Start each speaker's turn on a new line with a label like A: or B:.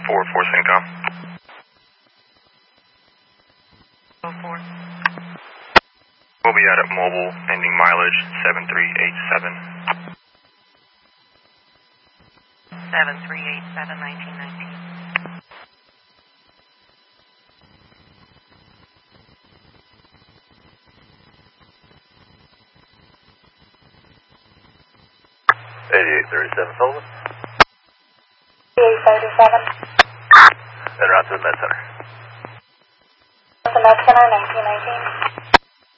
A: 4 Syncom.
B: 04.
A: We'll be out at mobile, ending mileage 7387.
B: 7387, 1919.
C: Sullivan.
D: 8837.
C: En route to the Med Center.
D: The Med Center, 1919.